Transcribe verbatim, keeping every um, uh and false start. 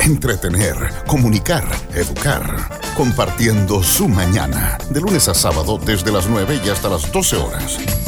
entretener, comunicar, educar. Compartiendo su mañana. De lunes a sábado desde las nueve y hasta las doce horas.